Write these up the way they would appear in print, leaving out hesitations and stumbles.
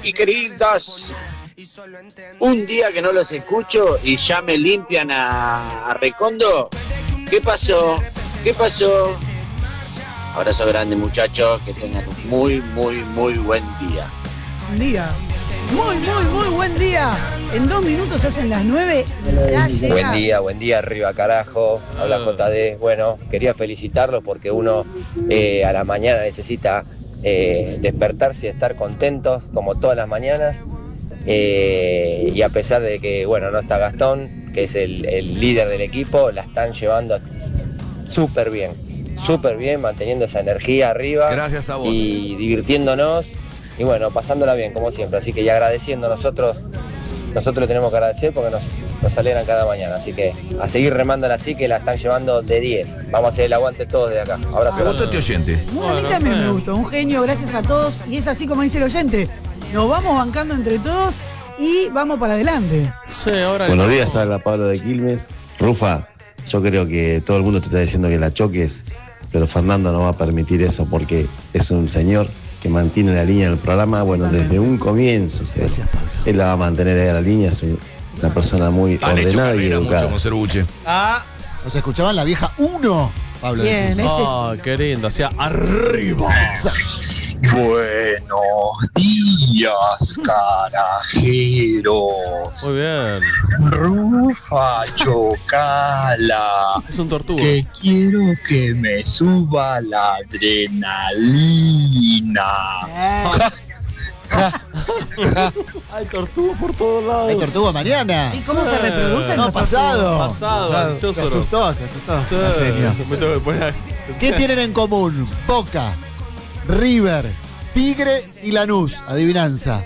y queridas. Un día que no los escucho y ya me limpian a Recondo. ¿Qué pasó? ¿Qué pasó? Abrazo grande, muchachos, que tengan un muy buen día. Buen día. Muy buen día. En 2 minutos se hacen las 9 y ya llega. Buen día, arriba carajo. Habla JD. Bueno, quería felicitarlos porque uno a la mañana necesita despertarse y estar contentos como todas las mañanas. Y a pesar de que, bueno, no está Gastón, que es el líder del equipo, la están llevando súper bien, manteniendo esa energía arriba. Gracias a vos. Y divirtiéndonos y bueno, pasándola bien como siempre. Así que y agradeciendo nosotros le tenemos que agradecer porque nos alegran cada mañana. Así que a seguir remándola así, que la están llevando de 10. Vamos a hacer el aguante todos desde acá. Abrazo. Me gusta este oyente. A mí también me gustó, un genio, gracias a todos. Y es así como dice el oyente, nos vamos bancando entre todos y vamos para adelante. Sí, ahora Buenos días, habla Pablo de Quilmes. Rufa, yo creo que todo el mundo te está diciendo que la choques, pero Fernando no va a permitir eso porque es un señor que mantiene la línea del programa, bueno, desde un comienzo. O sea, gracias, Pablo. Él la va a mantener ahí a la línea, es una persona muy ordenada y educada. Mucho con Cervuche. Nos escuchaban la vieja 1, Pablo. Bien, qué lindo, o sea, arriba. Buenos días, carajeros. Muy bien. Rufa Chocala. Es un tortuga. Que quiero que me suba la adrenalina. Hay tortuga por todos lados. Hay tortuga mañana. ¿Y cómo se reproducen No, los pasado. Ansioso. Se asustó. Sí. La señora. Me tengo que poner. ¿Qué tienen en común? Boca, River, Tigre y Lanús. Adivinanza.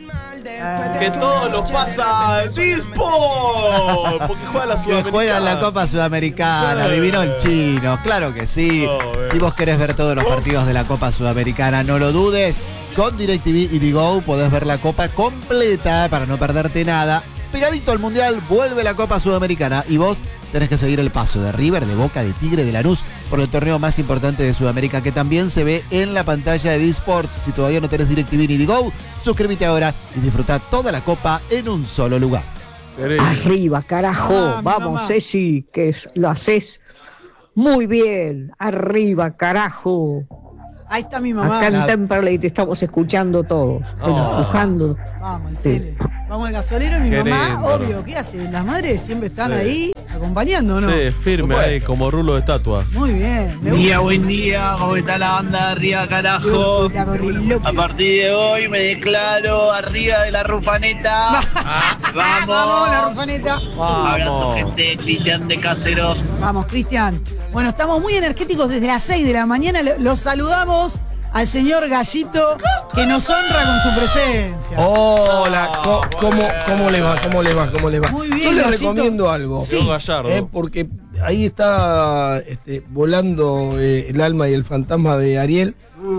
Que todo lo pasa Dispo. Porque juega la Que Sudamericana. juegan la Copa Sudamericana. Sí. Adivinó el chino. Claro que sí. Si vos querés ver todos los partidos de la Copa Sudamericana, no lo dudes. Con DirecTV y Digo podés ver la Copa completa para no perderte nada. Pegadito al Mundial, vuelve la Copa Sudamericana y vos tenés que seguir el paso de River, de Boca, de Tigre, de Lanús por el torneo más importante de Sudamérica que también se ve en la pantalla de D-Sports. Si todavía no tenés DirecTV ni Digo, suscríbete ahora y disfruta toda la Copa en un solo lugar. Arriba, carajo. Vamos, mamá. Ceci, que lo haces muy bien. Arriba, carajo. Ahí está mi mamá. Acá en Temperley te estamos escuchando todos, empujando. Vamos, el Sí. Cele. Vamos al gasolero y mi Qué mamá, lindo. obvio, ¿qué hace? Las madres siempre están Sí. ahí acompañando, ¿no? Sí, firme ahí, como rulo de estatua. Muy bien. Me Buen día, ¿cómo está la banda de arriba, carajo? La gorriloquio. A partir de hoy me declaro arriba de la rufaneta. Vamos, la rufaneta. Abrazo, gente, Cristian de Caseros. Vamos, Cristian. Bueno, estamos muy energéticos desde las 6 de la mañana. Los saludamos al señor Gallito, que nos honra con su presencia. Hola, ¿cómo le va? ¿Cómo le va? Muy bien, Yo le Gallito. recomiendo algo. Sí. Gallardo. Porque ahí está volando el alma y el fantasma de Ariel.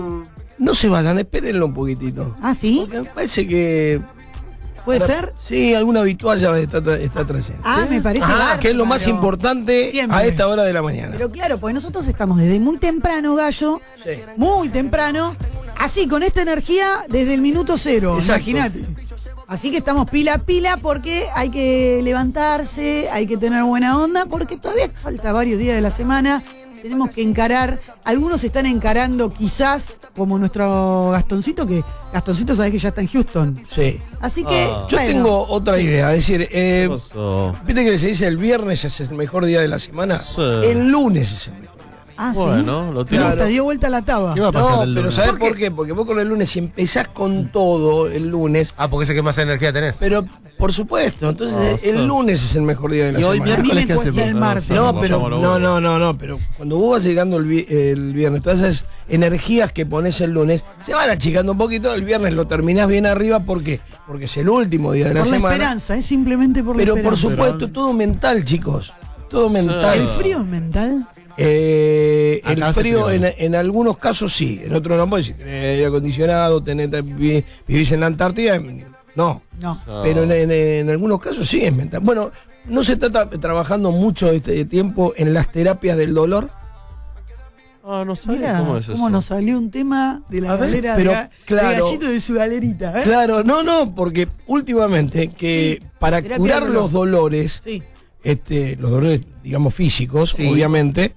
No se vayan, espérenlo un poquitito. ¿Ah, sí? Porque me parece que... ¿Puede ser? Sí, alguna habitualla está trayendo. Ah, me parece bárbaro. que es lo más importante Siempre. a esta hora de la mañana. Pero claro, pues nosotros estamos desde muy temprano, Gallo. Sí. Muy temprano. Así, con esta energía, desde el minuto 0. Exacto. Imagínate. Así que estamos pila a pila porque hay que levantarse, hay que tener buena onda, porque todavía falta varios días de la semana. Tenemos que encarar, algunos están encarando quizás, como nuestro Gastoncito, que Gastoncito sabés que ya está en Houston. Sí. Así que, Yo bueno, tengo otra idea, es decir, Oso. viste que se dice el viernes es el mejor día de la semana, Sí. el lunes es el mejor día. Ah, Bueno, sí. lo Me tiene. gusta, dio vuelta la taba. ¿Qué va a pasar No, el pero lunes? ¿sabés por qué? Porque vos con el lunes, si empezás con todo el lunes, Porque sé que más energía tenés. pero por supuesto, entonces el lunes es el mejor día de la Y hoy semana. A mí miércoles, me ¿qué cuesta hacemos? el martes. No, pero Mucho no, pero cuando vos vas llegando el viernes, todas esas energías que pones el lunes se van achicando un poquito, el viernes lo terminás bien arriba, ¿por qué? Porque es el último día de la Por la semana. esperanza, es simplemente por Pero la por esperanza. supuesto, todo mental, chicos. Todo mental. ¿El frío es mental? El Acá hace frío frío. en algunos casos sí, en otros no. Pues si tenés aire acondicionado, vivís en la Antártida, no. No. Pero en algunos casos sí es mental. Bueno, ¿no se está trabajando mucho este tiempo en las terapias del dolor? Ah, no sabía Mirá, cómo es eso. cómo nos salió un tema de la A ver, galera pero, de claro. Gallito de su galerita. Claro, no, porque últimamente que Sí, para terapia curar del dolor. los dolores, Sí. los dolores, digamos, físicos, Sí. obviamente,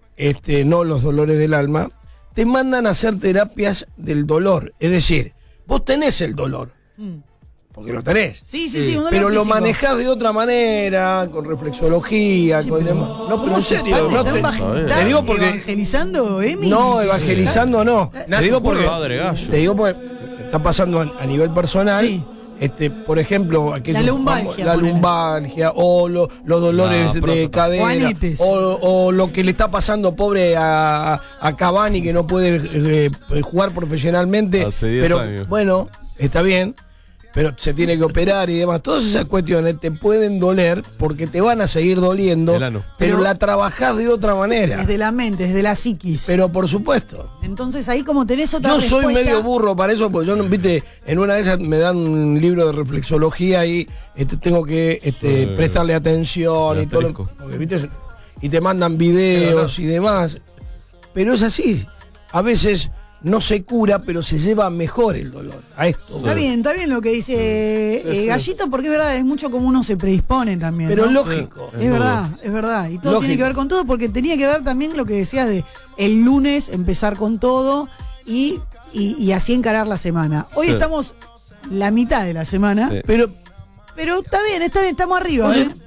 no los dolores del alma, te mandan a hacer terapias del dolor. Es decir, vos tenés el dolor, porque lo tenés. Sí, un dolor Pero lo físico. manejás de otra manera, con reflexología, con demás. No, pero ¿Cómo en se serio, espanta? no ¿Están te digo porque. evangelizando, Emi? No, evangelizando no. Te digo porque. Padre Gallo. Te digo porque está pasando a nivel personal. Sí. Por ejemplo, aquellos, La lumbalgia, la ponele. lumbalgia o los dolores de próstata. cadera Juanetes. o lo que le está pasando pobre a Cavani que no puede jugar profesionalmente. Hace 10 pero años. bueno, está bien, pero se tiene que operar y demás. Todas esas cuestiones te pueden doler porque te van a seguir doliendo, El ano. pero Pero la trabajás de otra manera. Desde la mente, desde la psiquis. Pero por supuesto. Entonces ahí como tenés otra Yo soy respuesta- medio burro para eso, porque yo no, viste, en una de esas me dan un libro de reflexología y tengo que Sí. prestarle atención El y todo. asterisco. Porque, ¿viste? Y te mandan videos y demás. Pero es así. A veces no se cura, pero se lleva mejor el dolor. A esto. Está bien lo que dice Gallito, porque es verdad, es mucho como uno se predispone también. Pero ¿no? lógico. Es verdad. Y todo Lógico. tiene que ver con todo, porque tenía que ver también lo que decías de el lunes empezar con todo y así encarar la semana. Hoy Sí. estamos la mitad de la semana, Sí. Pero, pero está bien, estamos arriba. o sea, ¿eh?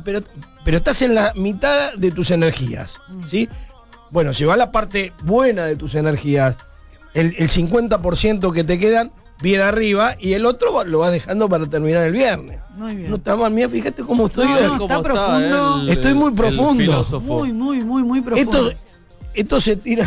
pero estás en la mitad de tus energías. ¿Sí? Bueno, si va la parte buena de tus energías, el 50% que te quedan, bien arriba, y el otro lo vas dejando para terminar el viernes. Muy bien. No está mal, mira, fíjate cómo estoy No, hoy. no, está profundo. Estoy muy profundo. El filósofo. Muy profundo. Esto se tira.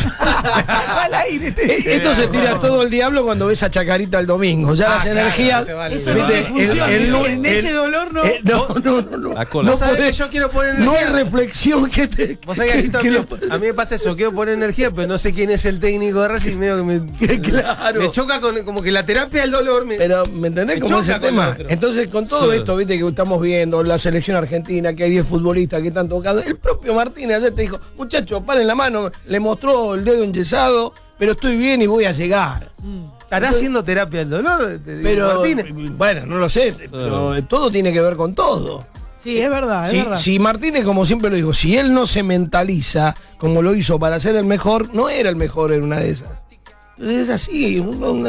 Al aire, Esto se tira todo el diablo cuando ves a Chacarita el domingo. Ya las energías. Eso no te funciona. En ese dolor no. No. La cola. No ¿Sabés podés- que yo quiero poner No hay energía? reflexión que te. Vos sabés que Gallito, que a mí me pasa eso, quiero poner energía, pero no sé quién es el técnico de Racing, medio que me, Claro. me choca con como que la terapia del dolor me, Pero, ¿me entendés Me cómo es el choca con tema? lo otro. Entonces, con todo Sí. esto, viste, que estamos viendo, la selección argentina, que hay 10 futbolistas que están tocados, el propio Martínez ayer te dijo, muchachos, paren la mano, le mostró el dedo enyesado, pero estoy bien y voy a llegar. ¿Estará haciendo terapia del dolor? Te digo, Pero, Martínez. bueno, no lo sé, pero todo tiene que ver con todo. Sí, es verdad, es verdad. Si Martínez, como siempre lo digo, si él no se mentaliza como lo hizo para ser el mejor, no era el mejor en una de esas. Entonces es así.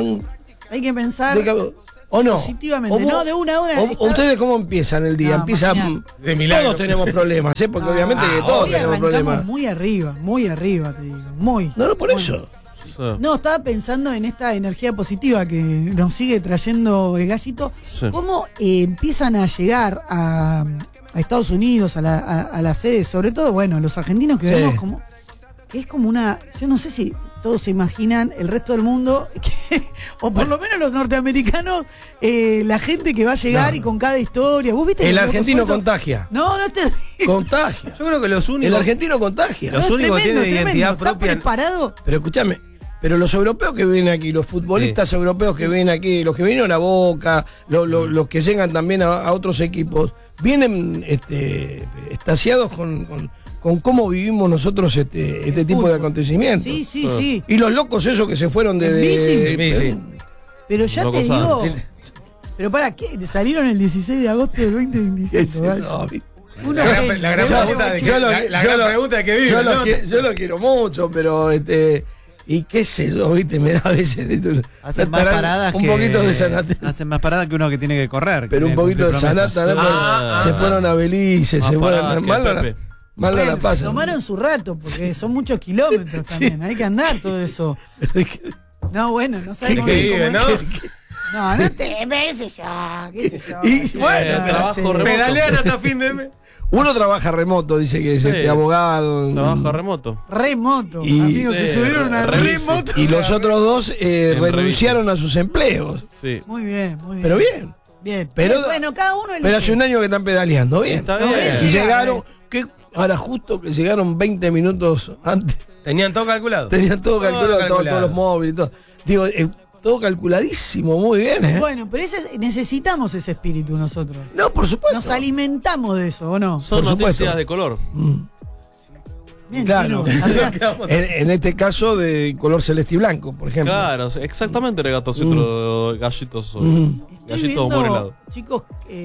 Hay que pensar ¿O no? positivamente. ¿O vos- No, de una. o ¿Ustedes cómo empiezan el día? No, Empieza mañana. De milagro. Todos tenemos problemas, ¿eh? Porque obviamente que todos hoy tenemos arrancamos problemas. muy arriba, te digo. Muy. No, por eso. Sí. No, estaba pensando en esta energía positiva que nos sigue trayendo el Gallito. Sí. ¿Cómo empiezan a llegar a Estados Unidos, a la sede, sobre todo, bueno, los argentinos que Sí. vemos como. Es como una. Yo no sé si todos se imaginan el resto del mundo, o por lo menos los norteamericanos, la gente que va a llegar y con cada historia. ¿Vos viste? El los argentino locos sueltos? contagia. No te. Contagia. Yo creo que los únicos. El argentino contagia. Los únicos que tienen identidad ¿Está propia. preparado? Pero escúchame, pero los europeos que vienen aquí, los futbolistas europeos que vienen aquí, los que vinieron a Boca, los que llegan también a otros equipos, vienen extasiados con cómo vivimos nosotros este tipo de fútbol. acontecimientos. Sí. Y los locos esos que se fueron de... En bici. Pero ya No te digo. cosas. Pero para ¿qué? Salieron el 16 de agosto del 2025. ¿vale? Uno La gran genio. pregunta de que- la gran pregunta de que vive, yo, ¿no? yo lo quiero mucho, pero y qué sé yo, viste, me da a veces Hacen más paradas un que, poquito de sanata. hacen más paradas que uno que tiene que correr. Pero un poquito de sanata, ¿no? Se fueron a Belice, Más se fueron parada a que mal no la- Pepe. mal no Bueno, la se pasan. tomaron su rato, porque son muchos kilómetros también. Hay que andar todo eso. No, bueno, no sabemos que cómo vive, es. ¿no? No te qué sé yo. Y bueno, trabajo sí. remoto. Pedalean hasta fin de mes. Uno trabaja remoto, dice que es Sí. abogado. Trabajo remoto. Remoto. Y- Amigos, se Sí, subieron a revise. remoto. Y los otros dos renunciaron a sus empleos. Sí. Muy bien, muy bien. Pero bien. Bien. Pero- bueno, cada uno Pero hace un año que están pedaleando, bien. Está No, bien. bien, Y llega, llegaron, ahora justo que llegaron 20 minutos antes, Tenían todo calculado. tenían todo calculado, calculado. todos los móviles y todo. Digo, todo calculadísimo, muy bien, ¿eh? Bueno, pero necesitamos ese espíritu nosotros. No, por supuesto. Nos alimentamos de eso, ¿o no? Son Por noticias supuesto. de color. Bien, Claro. Chino. En este caso de color celeste y blanco, por ejemplo. Claro, exactamente, gallitos Estoy gallitos viendo, morelados. chicos,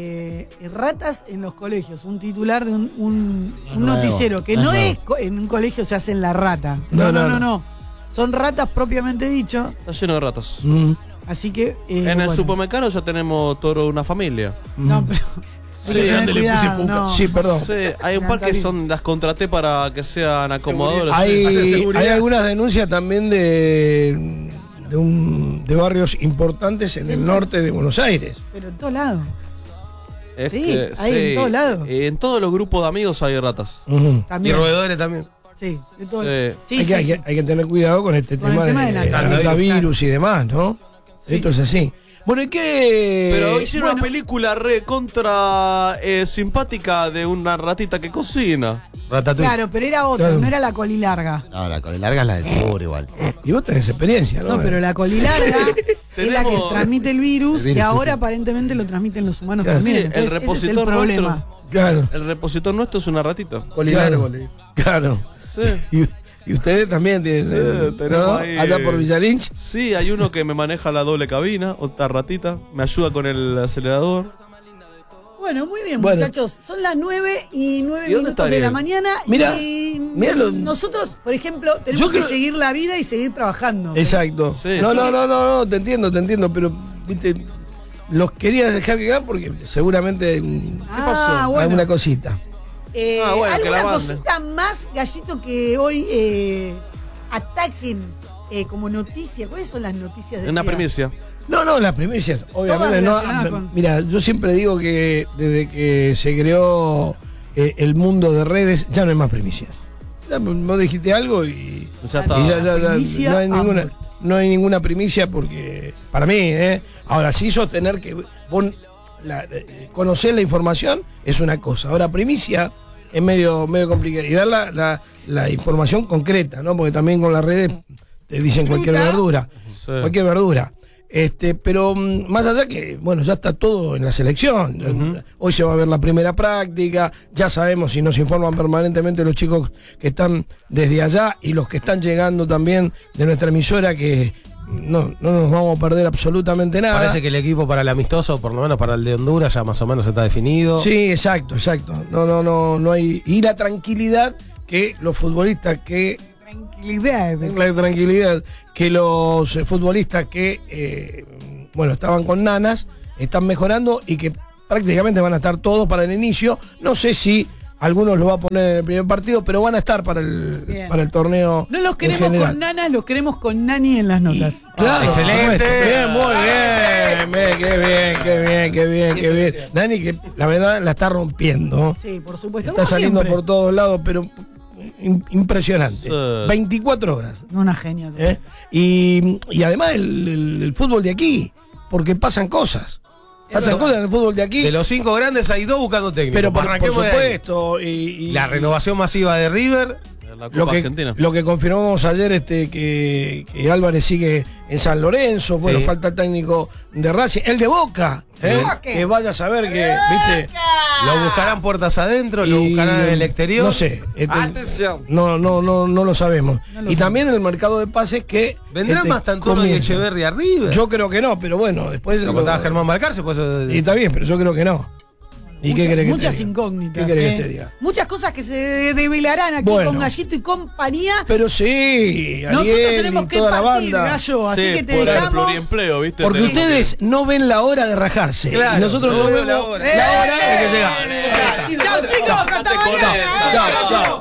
ratas en los colegios. Un titular de un Nuevo. noticiero que Es no nuevo. es en un colegio se hacen la rata. No. Son ratas propiamente dicho. Está lleno de ratas. Así que. En el bueno. supermercado ya tenemos toda una familia. No, pero. Sí, hay que tener ¿dónde le puse cuidado, cuca? no. Sí, perdón. Sí, hay un par que las contraté para que sean acomodadores. Hay algunas denuncias también de barrios importantes en el norte de Buenos Aires. Pero en todos lados. Es Sí, que, hay en todos lados. En todos los grupos de amigos hay ratas. Y También. roedores también. Sí, de todo. Sí. Sí, Hay que tener cuidado con este Con el tema, tema de de la hantavirus y demás, ¿no? Sí. Esto es así. Bueno, ¿y qué? Pero hicieron bueno. una película re contra simpática de una ratita que cocina. Ratatouille. Claro, pero era otra, Claro. no era la colilarga. No, la colilarga es la del sur igual. Y vos tenés experiencia, ¿no? No, pero la colilarga es la que Tenemos- transmite el virus, El virus, que sí, ahora sí. aparentemente lo transmiten los humanos Claro. también. Sí, el Entonces, ese es el repositor problema. nuestro. Claro, El repositor nuestro es una ratita. Colilargo, le dice. claro. Sí. Y ustedes también tienen, Sí, tenemos ¿no? ahí, Allá por Villalinch. Sí, hay uno que me maneja la doble cabina, otra ratita, me ayuda con el acelerador. Bueno, muy bien, Bueno. muchachos. Son las 9:09 ¿Y dónde minutos está de la Ariel? mañana. Mira, y mira lo- nosotros, por ejemplo, tenemos Yo que creo- seguir la vida y seguir trabajando. Exacto. Sí, no, sí. no, te entiendo, pero, viste, los quería dejar que hagan porque seguramente Ah, bueno. alguna cosita. Ah, bueno, que ¿Alguna la manden. cosita más, Gallito, que hoy ataquen como noticia? ¿Cuáles son las noticias de Una primicia. No, las primicias, obviamente no. relacionadas con- Mira, yo siempre digo que desde que se creó el mundo de redes, ya no hay más primicias. Ya, vos dijiste algo y Ya está. y ya Primicia, no hay ninguna, amor. no hay ninguna primicia porque, para mí, ahora sí sostener que vos conocer la información es una cosa. Ahora, primicia es medio complicado. Y dar la información concreta, ¿no? Porque también con las redes te dicen cualquier Fruta. verdura. Sí. Cualquier verdura. Pero más allá que, bueno, ya está todo en la selección. Hoy se va a ver la primera práctica, ya sabemos y nos informan permanentemente los chicos que están desde allá y los que están llegando también de nuestra emisora que no nos vamos a perder absolutamente nada. Parece que el equipo para el amistoso, por lo menos para el de Honduras, ya más o menos está definido. Sí, exacto. No hay. Y la tranquilidad que los futbolistas que. Tranquilidad. La tranquilidad que los futbolistas que estaban con nanas están mejorando y que prácticamente van a estar todos para el inicio. No sé si algunos lo va a poner en el primer partido, pero van a estar para Bien. el torneo. No los en queremos general. con nanas, los queremos con nani en las notas. Claro, Excelente. Bien, muy bien. Qué bien. Nani, que la verdad la está rompiendo. Sí, por supuesto. Está como saliendo siempre. por todos lados, pero impresionante. Sí. 24 horas. Una genia. ¿eh? Y además el fútbol de aquí, porque pasan cosas. Pasan cosas en el fútbol de aquí. De los 5 grandes hay 2 buscando técnico. Pero por Arranquemos de ahí. supuesto. Y La renovación masiva de River. La lo Copa que, Argentina. lo que confirmamos ayer que Álvarez sigue en San Lorenzo. Bueno, Sí. falta el técnico de Racing, el de Boca, que vaya a saber que, viste, Lo buscarán puertas adentro, lo y- buscarán en el exterior. No sé. Atención. No lo sabemos. Y también en el mercado de pases que ¿Vendrá más Tantoro y comienza. Echeverri a River? Yo creo que no, pero bueno, después lo contaba Germán Balcarce, pues Y está bien, pero yo creo que no. ¿Y qué querés que Muchas te diga? incógnitas. ¿Qué querés que te diga? Muchas cosas que se develarán aquí Bueno. con Gallito y compañía. Pero sí, Nosotros Ariel tenemos y que toda la partir, banda. Gallo. Así Sí, que te por el dejamos. pluriempleo, ¿viste? Porque Tenemos ustedes no ven la hora de rajarse. Claro, y nosotros no no veo vemos la hora. la hora de que llegamos. Chao, chicos. Hasta Date con mañana. esa. Chao, chao.